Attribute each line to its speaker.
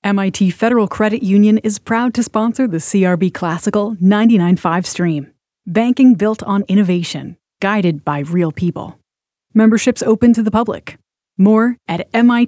Speaker 1: MIT Federal Credit Union is proud to sponsor the CRB Classical 99.5 stream. Banking built on innovation, guided by real people. Membership's open to the public. More at mit.edu/crbclassical.